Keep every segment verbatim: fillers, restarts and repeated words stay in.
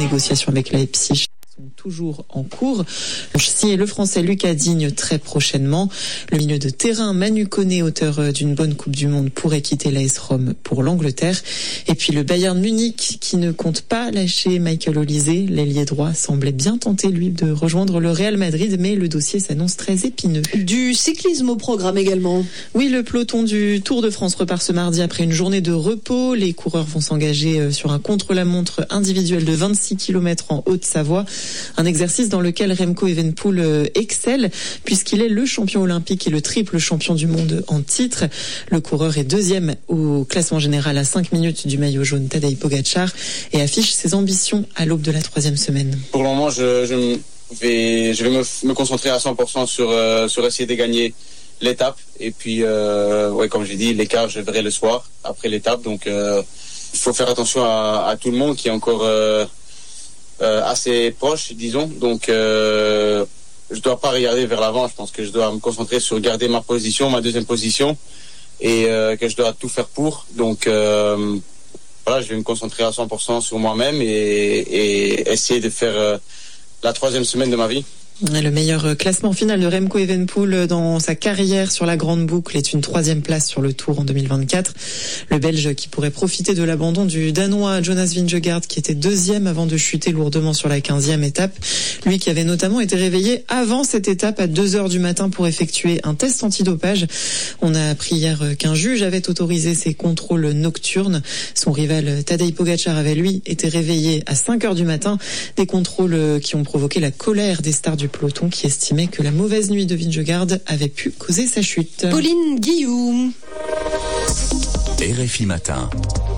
négociations avec Leipzig sont toujours en cours. Signé le Français Lucas Digne très prochainement. Le milieu de terrain Manu Koné, auteur d'une bonne Coupe du Monde, pourrait quitter l'A S Rome pour l'Angleterre. Et puis le Bayern Munich qui ne compte pas lâcher Michael Olise. L'ailier droit semblait bien tenté, lui, de rejoindre le Real Madrid, mais le dossier s'annonce très épineux. Du cyclisme au programme également. Oui, le peloton du Tour de France repart ce mardi après une journée de repos. Les coureurs vont s'engager sur un contre-la-montre individuel de vingt-six kilomètres en Haute-Savoie. Un exercice dans lequel Remco Evenepoel excelle puisqu'il est le champion olympique et le triple champion du monde en titre. Le coureur est deuxième au classement général à cinq minutes du maillot jaune Tadej Pogačar et affiche ses ambitions à l'aube de la troisième semaine. Pour le moment, je, je vais, je vais me, me concentrer à cent pour cent sur, euh, sur essayer de gagner l'étape. Et puis, euh, ouais, comme j'ai dit, l'écart, je verrai le soir après l'étape. Donc, euh, il faut faire attention à, à tout le monde qui est encore... Euh, Euh, assez proche, disons. Donc, euh, je dois pas regarder vers l'avant. Je pense que je dois me concentrer sur garder ma position, ma deuxième position, et euh, que je dois tout faire pour. Donc, euh, voilà, je vais me concentrer à cent pour cent sur moi-même et, et essayer de faire euh, la troisième semaine de ma vie. Le meilleur classement final de Remco Evenepoel dans sa carrière sur la grande boucle est une troisième place sur le Tour en deux mille vingt-quatre. Le Belge qui pourrait profiter de l'abandon du Danois Jonas Vingegaard qui était deuxième avant de chuter lourdement sur la quinzième étape. Lui qui avait notamment été réveillé avant cette étape à deux heures du matin pour effectuer un test antidopage. On a appris hier qu'un juge avait autorisé ces contrôles nocturnes. Son rival Tadej Pogačar avait lui été réveillé à cinq heures du matin. Des contrôles qui ont provoqué la colère des stars du peloton qui estimait que la mauvaise nuit de Vingegaard avait pu causer sa chute. Pauline Guillaume. R F I Matin.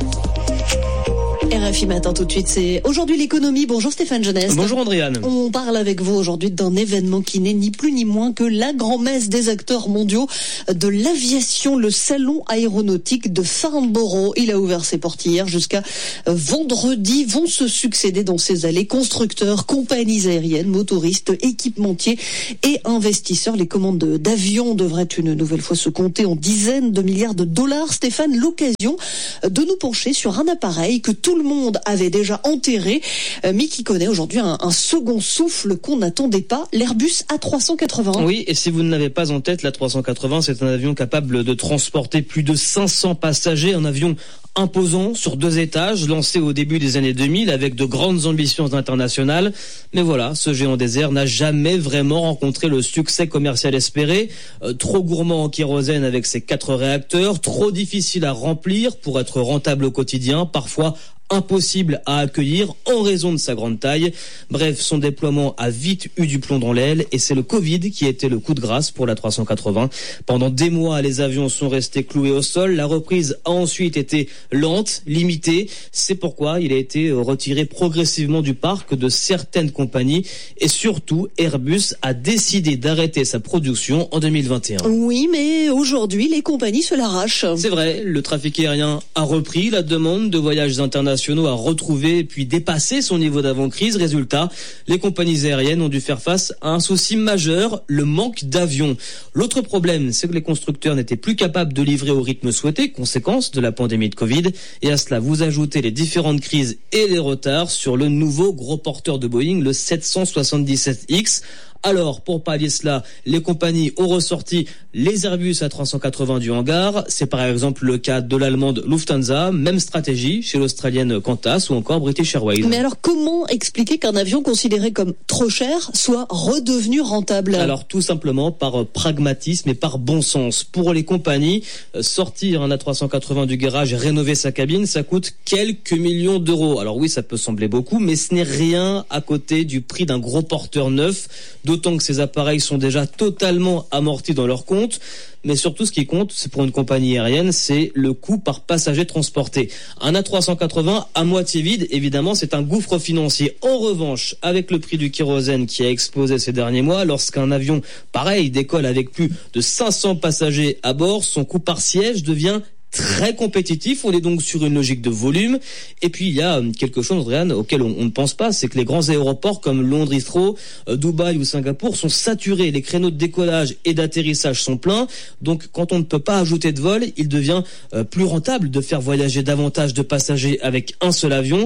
R F I Matin tout de suite, c'est aujourd'hui l'économie. Bonjour Stéphane Genest. Bonjour Andréane. On parle avec vous aujourd'hui d'un événement qui n'est ni plus ni moins que la grand-messe des acteurs mondiaux de l'aviation, le salon aéronautique de Farnborough. Il a ouvert ses portes hier jusqu'à vendredi. Vont se succéder dans ces allées constructeurs, compagnies aériennes, motoristes, équipementiers et investisseurs. Les commandes d'avions devraient une nouvelle fois se compter en dizaines de milliards de dollars. Stéphane, l'occasion de nous pencher sur un appareil que tout le monde avait déjà enterré, mais qui connaît aujourd'hui un, un second souffle qu'on n'attendait pas, l'Airbus A trois cent quatre-vingts. Oui, et si vous ne l'avez pas en tête, l'A trois cent quatre-vingts, c'est un avion capable de transporter plus de cinq cents passagers, un avion imposant sur deux étages, lancé au début des années deux mille avec de grandes ambitions internationales. Mais voilà, ce géant des airs n'a jamais vraiment rencontré le succès commercial espéré. Euh, trop gourmand en kérosène avec ses quatre réacteurs, trop difficile à remplir pour être rentable au quotidien, parfois impossible à accueillir en raison de sa grande taille. Bref, son déploiement a vite eu du plomb dans l'aile et c'est le Covid qui a été le coup de grâce pour l'A trois cent quatre-vingts. Pendant des mois, les avions sont restés cloués au sol. La reprise a ensuite été lente, limitée. C'est pourquoi il a été retiré progressivement du parc de certaines compagnies et surtout Airbus a décidé d'arrêter sa production en deux mille vingt et un. Oui, mais aujourd'hui, les compagnies se l'arrachent. C'est vrai, le trafic aérien a repris, la demande de voyages internationaux a retrouvé puis dépassé son niveau d'avant-crise. Résultat, les compagnies aériennes ont dû faire face à un souci majeur, le manque d'avions. L'autre problème, c'est que les constructeurs n'étaient plus capables de livrer au rythme souhaité, conséquence de la pandémie de Covid. Et à cela, vous ajoutez les différentes crises et les retards sur le nouveau gros porteur de Boeing, le sept cent soixante-dix-sept X. Alors, pour pallier cela, les compagnies ont ressorti les Airbus A trois cent quatre-vingts du hangar. C'est par exemple le cas de l'allemande Lufthansa, même stratégie chez l'australienne Qantas ou encore British Airways. Mais alors, comment expliquer qu'un avion considéré comme trop cher soit redevenu rentable ? Alors, tout simplement par pragmatisme et par bon sens. Pour les compagnies, sortir un A trois cent quatre-vingts du garage et rénover sa cabine, ça coûte quelques millions d'euros. Alors oui, ça peut sembler beaucoup, mais ce n'est rien à côté du prix d'un gros porteur neuf, d'autant que ces appareils sont déjà totalement amortis dans leur compte. Mais surtout, ce qui compte, c'est pour une compagnie aérienne, c'est le coût par passager transporté. Un A trois cent quatre-vingts à moitié vide, évidemment, c'est un gouffre financier. En revanche, avec le prix du kérosène qui a explosé ces derniers mois, lorsqu'un avion, pareil, décolle avec plus de cinq cents passagers à bord, son coût par siège devient très compétitif. On est donc sur une logique de volume. Et puis il y a quelque chose, Andréane, auquel on, on ne pense pas, c'est que les grands aéroports comme Londres Heathrow, euh, Dubaï ou Singapour sont saturés. Les créneaux de décollage et d'atterrissage sont pleins. Donc quand on ne peut pas ajouter de vol, il devient euh, plus rentable de faire voyager davantage de passagers avec un seul avion.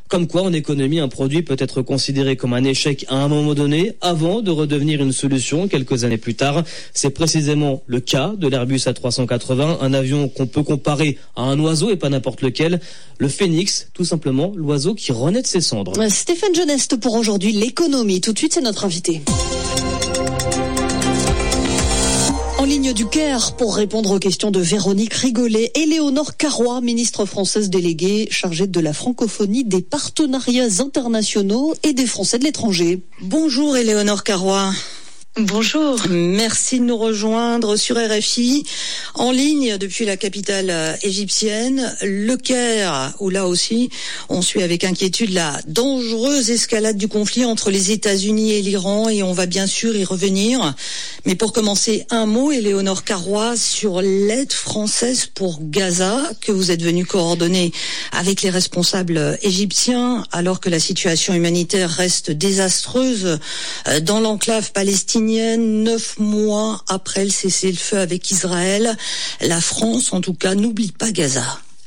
Comme quoi, en économie, un produit peut être considéré comme un échec à un moment donné, avant de redevenir une solution quelques années plus tard. C'est précisément le cas de l'Airbus A trois cent quatre-vingts, un avion qu'on peut comparer à un oiseau et pas n'importe lequel. Le phénix, tout simplement, l'oiseau qui renaît de ses cendres. Stéphane Geneste pour aujourd'hui, l'économie. Tout de suite, c'est notre invité. En ligne du Caire pour répondre aux questions de Véronique Rigolet, Éléonore Carrois, ministre française déléguée chargée de la francophonie, des partenariats internationaux et des Français de l'étranger. Bonjour Éléonore Carrois. Bonjour. Merci de nous rejoindre sur R F I, en ligne depuis la capitale égyptienne, le Caire, où là aussi on suit avec inquiétude la dangereuse escalade du conflit entre les États-Unis et l'Iran, et on va bien sûr y revenir. Mais pour commencer, un mot, Éléonore Carrois, sur l'aide française pour Gaza, que vous êtes venue coordonner avec les responsables égyptiens, alors que la situation humanitaire reste désastreuse dans l'enclave palestinienne. Neuf mois après le cessez-le-feu avec Israël, la France, en tout cas, n'oublie pas Gaza.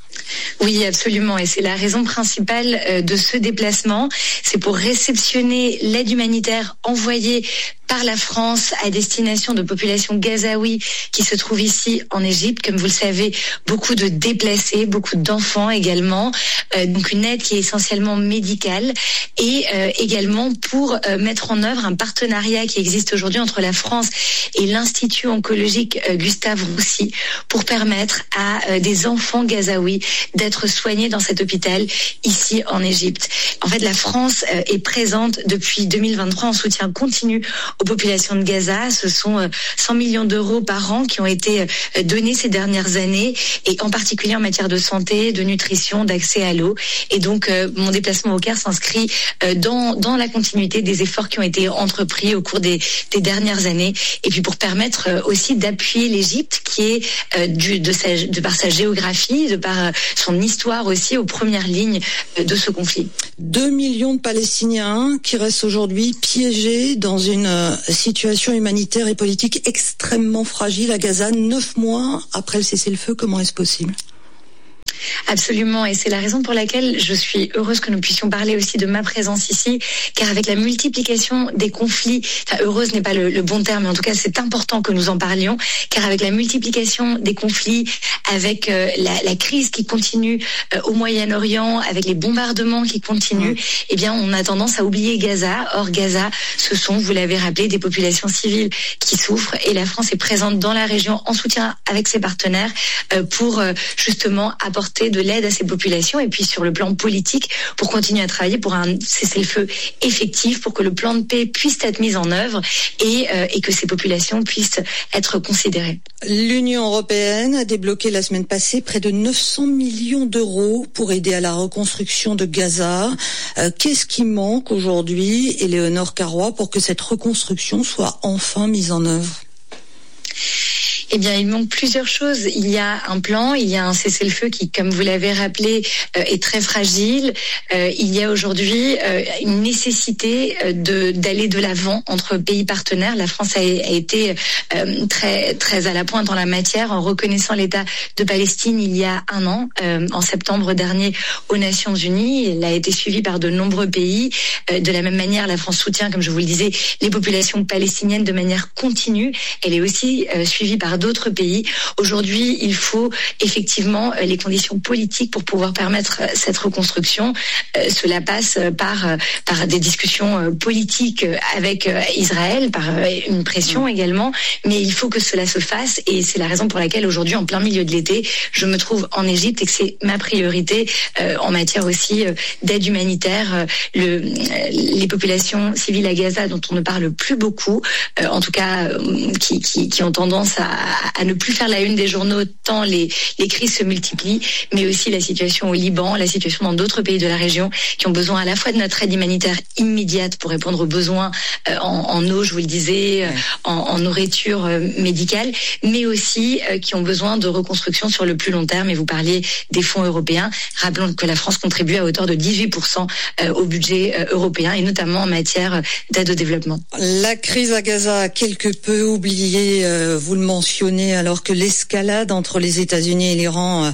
Oui, absolument. Et c'est la raison principale de ce déplacement. C'est pour réceptionner l'aide humanitaire envoyée par la France à destination de populations gazaouis qui se trouvent ici en Égypte. Comme vous le savez, beaucoup de déplacés, beaucoup d'enfants également. Euh, donc une aide qui est essentiellement médicale et euh, également pour euh, mettre en œuvre un partenariat qui existe aujourd'hui entre la France et l'Institut oncologique euh, Gustave Roussy pour permettre à euh, des enfants gazaouis d'être soignés dans cet hôpital ici en Égypte. En fait, la France euh, est présente depuis deux mille vingt-trois en soutien continu aux populations de Gaza. Ce sont cent millions d'euros par an qui ont été donnés ces dernières années, et en particulier en matière de santé, de nutrition, d'accès à l'eau. Et donc, euh, mon déplacement au Caire s'inscrit euh, dans dans la continuité des efforts qui ont été entrepris au cours des, des dernières années, et puis pour permettre euh, aussi d'appuyer l'Égypte, qui est euh, du, de, sa, de par sa géographie, de par euh, son histoire aussi, aux premières lignes euh, de ce conflit. Deux millions de Palestiniens qui restent aujourd'hui piégés dans une situation humanitaire et politique extrêmement fragile à Gaza, neuf mois après le cessez-le-feu. Comment est-ce possible ? Absolument, et c'est la raison pour laquelle je suis heureuse que nous puissions parler aussi de ma présence ici, car avec la multiplication des conflits, enfin heureuse n'est pas le, le bon terme, mais en tout cas c'est important que nous en parlions, car avec la multiplication des conflits, avec euh, la, la crise qui continue euh, au Moyen-Orient, avec les bombardements qui continuent, mmh. eh bien on a tendance à oublier Gaza. Or Gaza, ce sont, vous l'avez rappelé, des populations civiles qui souffrent, et la France est présente dans la région en soutien avec ses partenaires euh, pour euh, justement apporter de l'aide à ces populations, et puis sur le plan politique pour continuer à travailler pour un cessez-le-feu effectif, pour que le plan de paix puisse être mis en œuvre et, euh, et que ces populations puissent être considérées. L'Union européenne a débloqué la semaine passée près de neuf cents millions d'euros pour aider à la reconstruction de Gaza. Euh, qu'est-ce qui manque aujourd'hui, Éléonore Carrois, pour que cette reconstruction soit enfin mise en œuvre ? Eh bien, il manque plusieurs choses. Il y a un plan, il y a un cessez-le-feu qui, comme vous l'avez rappelé, euh, est très fragile. Euh, il y a aujourd'hui euh, une nécessité euh, de d'aller de l'avant entre pays partenaires. La France a, a été euh, très très à la pointe en la matière en reconnaissant l'État de Palestine il y a un an, euh, en septembre dernier, aux Nations Unies. Elle a été suivie par de nombreux pays. Euh, de la même manière, la France soutient, comme je vous le disais, les populations palestiniennes de manière continue. Elle est aussi euh, suivie par d'autres pays. Aujourd'hui, il faut effectivement les conditions politiques pour pouvoir permettre cette reconstruction. Euh, cela passe par par des discussions politiques avec Israël, par une pression également, mais il faut que cela se fasse, et c'est la raison pour laquelle aujourd'hui, en plein milieu de l'été, je me trouve en Égypte et que c'est ma priorité euh, en matière aussi euh, d'aide humanitaire. Euh, le, euh, les populations civiles à Gaza, dont on ne parle plus beaucoup, euh, en tout cas euh, qui, qui, qui ont tendance à à ne plus faire la une des journaux tant les, les crises se multiplient, mais aussi la situation au Liban, la situation dans d'autres pays de la région qui ont besoin à la fois de notre aide humanitaire immédiate pour répondre aux besoins euh, en, en eau, je vous le disais, euh, en, en nourriture euh, médicale, mais aussi euh, qui ont besoin de reconstruction sur le plus long terme. Et vous parliez des fonds européens. Rappelons que la France contribue à hauteur de dix-huit pour cent euh, au budget euh, européen, et notamment en matière d'aide au développement. La crise à Gaza a quelque peu oublié, euh, vous le mentionnez, alors que l'escalade entre les États-Unis et l'Iran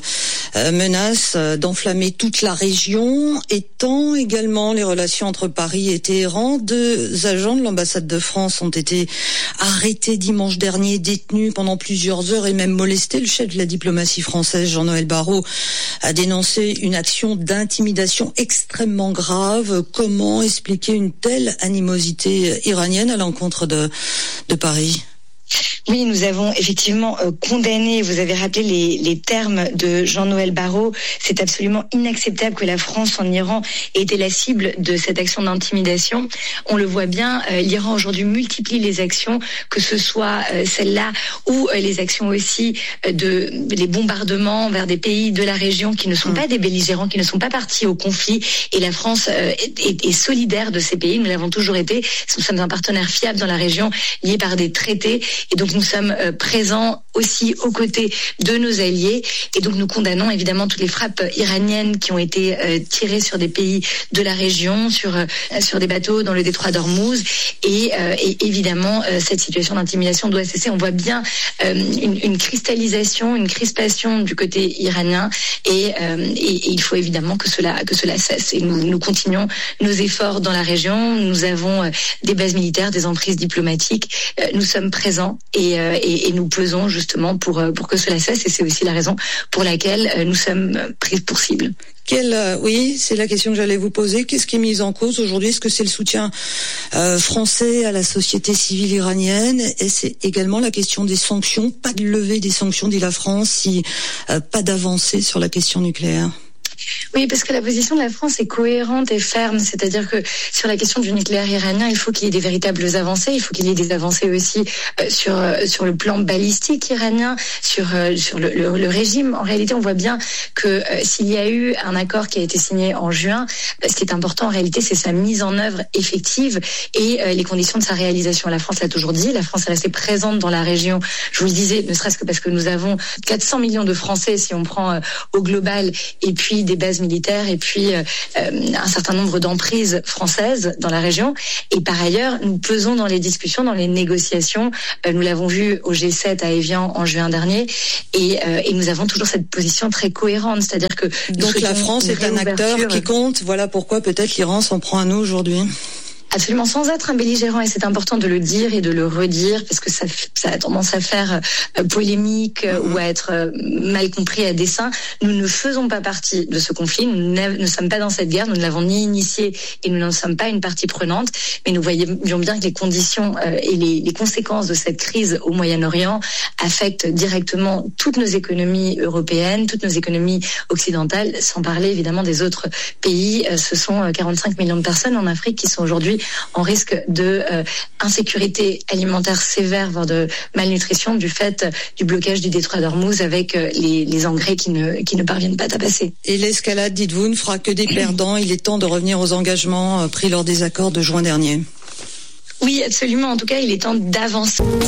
euh, menace euh, d'enflammer toute la région, étant également les relations entre Paris et Téhéran. Deux agents de l'ambassade de France ont été arrêtés dimanche dernier, détenus pendant plusieurs heures et même molestés. Le chef de la diplomatie française, Jean-Noël Barrot, a dénoncé une action d'intimidation extrêmement grave. Comment expliquer une telle animosité iranienne à l'encontre de, de Paris ? Oui, nous avons effectivement euh, condamné, vous avez rappelé les, les termes de Jean-Noël Barrot. C'est absolument inacceptable que la France en Iran ait été la cible de cette action d'intimidation. On le voit bien, euh, l'Iran aujourd'hui multiplie les actions, que ce soit euh, celle-là ou euh, les actions aussi euh, de les bombardements vers des pays de la région qui ne sont mmh. pas des belligérants, qui ne sont pas partis au conflit. Et la France euh, est, est solidaire de ces pays. Nous l'avons toujours été. Nous sommes un partenaire fiable dans la région, lié par des traités. Et donc nous sommes euh, présents aussi aux côtés de nos alliés. Et donc nous condamnons évidemment toutes les frappes iraniennes qui ont été euh, tirées sur des pays de la région, sur euh, sur des bateaux dans le détroit d'Ormuz. Et, euh, et évidemment euh, cette situation d'intimidation doit cesser. On voit bien euh, une, une cristallisation, une crispation du côté iranien. Et, euh, et, et il faut évidemment que cela que cela cesse. Et nous, nous continuons nos efforts dans la région. Nous avons euh, des bases militaires, des emprises diplomatiques. Euh, nous sommes présents. Et, euh, et, et nous pesons justement pour, pour que cela cesse, et c'est aussi la raison pour laquelle nous sommes pris pour cible. Quelle, euh, oui, c'est la question que j'allais vous poser. Qu'est-ce qui est mis en cause aujourd'hui ? Est-ce que c'est le soutien euh, français à la société civile iranienne ? Et c'est également la question des sanctions. Pas de levée des sanctions, dit la France, si euh, pas d'avancée sur la question nucléaire. Oui, parce que la position de la France est cohérente et ferme. C'est-à-dire que sur la question du nucléaire iranien, il faut qu'il y ait des véritables avancées. Il faut qu'il y ait des avancées aussi euh, sur euh, sur le plan balistique iranien, sur euh, sur le, le, le régime. En réalité, on voit bien que euh, s'il y a eu un accord qui a été signé en juin, euh, ce qui est important en réalité, c'est sa mise en œuvre effective et euh, les conditions de sa réalisation. La France l'a toujours dit. La France est restée présente dans la région. Je vous le disais, ne serait-ce que parce que nous avons quatre cents millions de Français, si on prend euh, au global, et puis des bases militaires et puis euh, un certain nombre d'emprises françaises dans la région. Et par ailleurs, nous pesons dans les discussions, dans les négociations. Euh, nous l'avons vu au G sept à Évian en juin dernier. Et, euh, et nous avons toujours cette position très cohérente. C'est-à-dire que donc la France est un acteur qui compte. Voilà pourquoi peut-être l'Iran s'en prend à nous aujourd'hui. Absolument, sans être un belligérant, et c'est important de le dire et de le redire, parce que ça, ça a tendance à faire euh, polémique euh, mmh. ou à être euh, mal compris à dessein. Nous ne faisons pas partie de ce conflit, nous ne sommes pas dans cette guerre, nous ne l'avons ni initiée et nous n'en sommes pas une partie prenante, mais nous voyons bien que les conditions euh, et les, les conséquences de cette crise au Moyen-Orient affectent directement toutes nos économies européennes, toutes nos économies occidentales, sans parler évidemment des autres pays. Euh, ce sont quarante-cinq millions de personnes en Afrique qui sont aujourd'hui en risque de euh, insécurité alimentaire sévère, voire de malnutrition du fait euh, du blocage du détroit d'Ormuz avec euh, les, les engrais qui ne, qui ne parviennent pas à passer. Et l'escalade, dites-vous, ne fera que des perdants. Il est temps de revenir aux engagements euh, pris lors des accords de juin dernier. Oui, absolument. En tout cas, il est temps d'avancer.